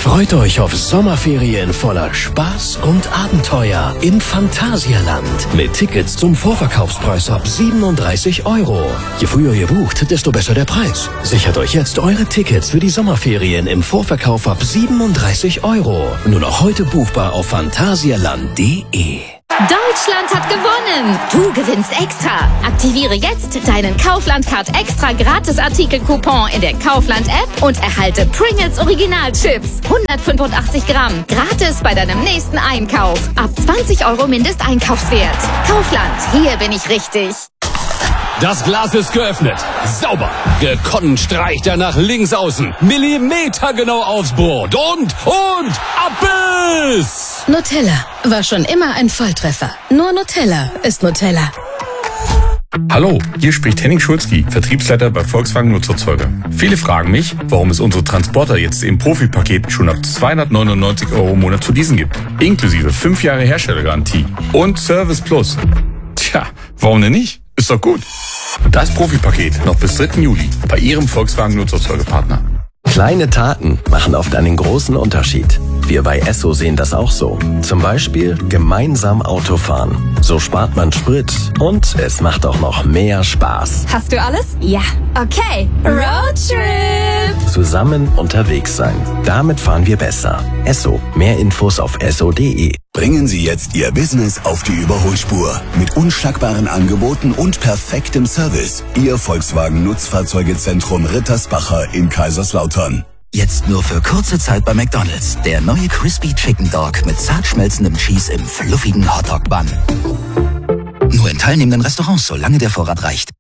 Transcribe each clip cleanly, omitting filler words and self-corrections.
Freut euch auf Sommerferien voller Spaß und Abenteuer im Phantasialand. Mit Tickets zum Vorverkaufspreis ab 37 €. Je früher ihr bucht, desto besser der Preis. Sichert euch jetzt eure Tickets für die Sommerferien im Vorverkauf ab 37 €. Nur noch heute buchbar auf phantasialand.de. Deutschland hat gewonnen! Du gewinnst extra! Aktiviere jetzt deinen Kaufland-Card extra Gratis-Artikel-Coupon in der Kaufland-App und erhalte Pringles Original-Chips. 185 Gramm. Gratis bei deinem nächsten Einkauf. Ab 20 € Mindesteinkaufswert. Kaufland, hier bin ich richtig. Das Glas ist geöffnet. Sauber. Gekonnt streicht er nach links außen. Millimetergenau aufs Brot. Und Abbiss! Nutella war schon immer ein Volltreffer. Nur Nutella ist Nutella. Hallo, hier spricht Henning Schulzki, Vertriebsleiter bei Volkswagen Nutzerzeuger. Viele fragen mich, warum es unsere Transporter jetzt im Profipaket schon ab 299 € im Monat zu leasen gibt. Inklusive 5 Jahre Herstellergarantie und Service Plus. Tja, warum denn nicht? Ist doch gut. Das Profipaket noch bis 3. Juli bei Ihrem Volkswagen Nutzerzeugerpartner. Kleine Taten machen oft einen großen Unterschied. Wir bei Esso sehen das auch so. Zum Beispiel gemeinsam Autofahren. So spart man Sprit und es macht auch noch mehr Spaß. Hast du alles? Ja. Okay. Roadtrip! Zusammen unterwegs sein. Damit fahren wir besser. Esso. Mehr Infos auf esso.de. Bringen Sie jetzt Ihr Business auf die Überholspur. Mit unschlagbaren Angeboten und perfektem Service. Ihr Volkswagen Nutzfahrzeugezentrum Rittersbacher in Kaiserslautern. Jetzt nur für kurze Zeit bei McDonald's. Der neue Crispy Chicken Dog mit zart schmelzendem Cheese im fluffigen Hotdog-Bun. Nur in teilnehmenden Restaurants, solange der Vorrat reicht.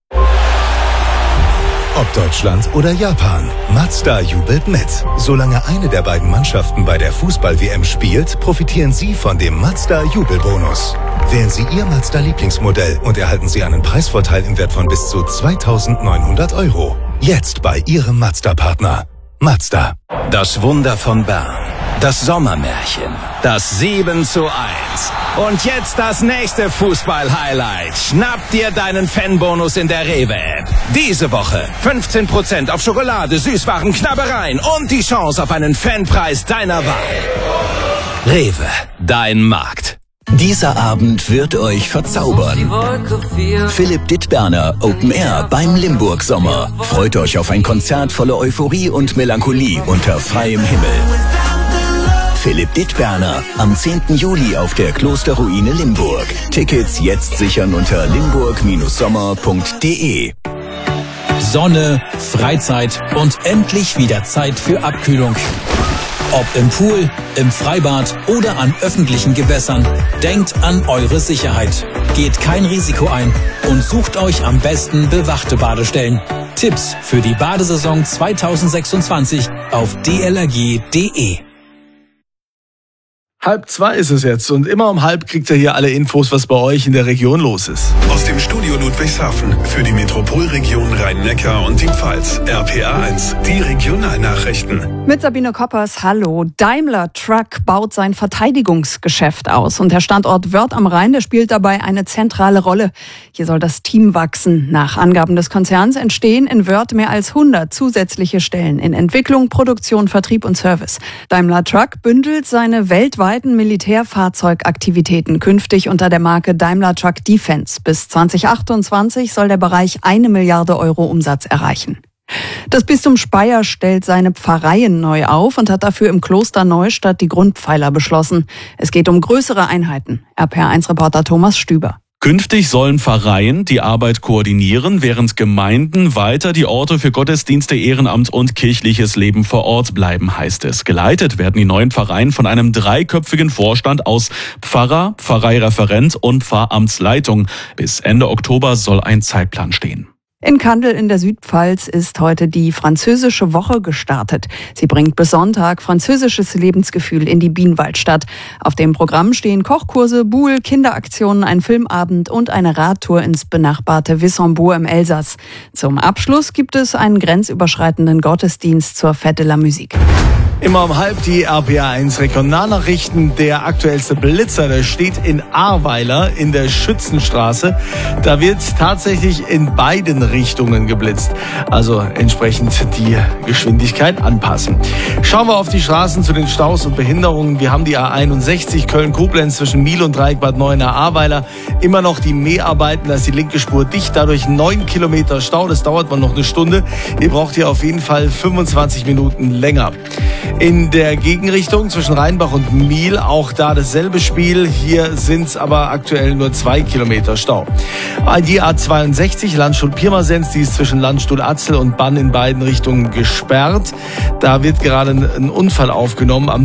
Ob Deutschland oder Japan, Mazda jubelt mit. Solange eine der beiden Mannschaften bei der Fußball-WM spielt, profitieren Sie von dem Mazda-Jubelbonus. Wählen Sie Ihr Mazda-Lieblingsmodell und erhalten Sie einen Preisvorteil im Wert von bis zu 2.900 €. Jetzt bei Ihrem Mazda-Partner. Mazda. Das Wunder von Bern. Das Sommermärchen. Das 7:1. Und jetzt das nächste Fußball-Highlight. Schnapp dir deinen Fanbonus in der Rewe-App. Diese Woche 15% auf Schokolade, Süßwaren, Knabbereien und die Chance auf einen Fanpreis deiner Wahl. Rewe, dein Markt. Dieser Abend wird euch verzaubern. Philipp Dittberner Open Air beim Limburg Sommer. Freut euch auf ein Konzert voller Euphorie und Melancholie unter freiem Himmel. Philipp Dittberner am 10. Juli auf der Klosterruine Limburg. Tickets jetzt sichern unter limburg-sommer.de. Sonne, Freizeit und endlich wieder Zeit für Abkühlung. Ob im Pool, im Freibad oder an öffentlichen Gewässern, denkt an eure Sicherheit. Geht kein Risiko ein und sucht euch am besten bewachte Badestellen. Tipps für die Badesaison 2026 auf dlrg.de. 1:30 ist es jetzt und immer um 1:30 kriegt ihr hier alle Infos, was bei euch in der Region los ist. Aus dem Studio Ludwigshafen für die Metropolregion Rhein-Neckar und die Pfalz. RPA 1, die Regionalnachrichten. Mit Sabine Koppers, hallo. Daimler Truck baut sein Verteidigungsgeschäft aus. Und der Standort Wörth am Rhein, der spielt dabei eine zentrale Rolle. Hier soll das Team wachsen. Nach Angaben des Konzerns entstehen in Wörth mehr als 100 zusätzliche Stellen in Entwicklung, Produktion, Vertrieb und Service. Daimler Truck bündelt seine weltweiten Militärfahrzeugaktivitäten künftig unter der Marke Daimler Truck Defense. Bis 2028 soll der Bereich 1 Milliarde € Umsatz erreichen. Das Bistum Speyer stellt seine Pfarreien neu auf und hat dafür im Kloster Neustadt die Grundpfeiler beschlossen. Es geht um größere Einheiten. RPA1-Reporter Thomas Stüber. Künftig sollen Pfarreien die Arbeit koordinieren, während Gemeinden weiter die Orte für Gottesdienste, Ehrenamt und kirchliches Leben vor Ort bleiben, heißt es. Geleitet werden die neuen Pfarreien von einem 3-köpfigen Vorstand aus Pfarrer, Pfarreireferent und Pfarramtsleitung. Bis Ende Oktober soll ein Zeitplan stehen. In Kandel in der Südpfalz ist heute die Französische Woche gestartet. Sie bringt bis Sonntag französisches Lebensgefühl in die Bienenwaldstadt. Auf dem Programm stehen Kochkurse, Buhl, Kinderaktionen, ein Filmabend und eine Radtour ins benachbarte Wissembourg im Elsass. Zum Abschluss gibt es einen grenzüberschreitenden Gottesdienst zur Fête de la Musique. Immer um 1:30 die RPA1 Regionalnachrichten. Der aktuellste Blitzer, der steht in Ahrweiler in der Schützenstraße. Da wird tatsächlich in beiden Richtungen geblitzt. Also entsprechend die Geschwindigkeit anpassen. Schauen wir auf die Straßen zu den Staus und Behinderungen. Wir haben die A61 Köln-Koblenz zwischen Miel und Dreieck Bad Neuenahr-Ahrweiler. Immer noch die Mäharbeiten, da ist die linke Spur dicht. Dadurch 9 Kilometer Stau. Das dauert mal noch eine Stunde. Ihr braucht hier auf jeden Fall 25 Minuten länger. In der Gegenrichtung zwischen Rheinbach und Miel auch da dasselbe Spiel. Hier sind es aber aktuell nur 2 Kilometer Stau. Die A62 Landstuhl-Pirmasens, die ist zwischen Landstuhl-Atzel und Bann in beiden Richtungen gesperrt. Da wird gerade ein Unfall aufgenommen am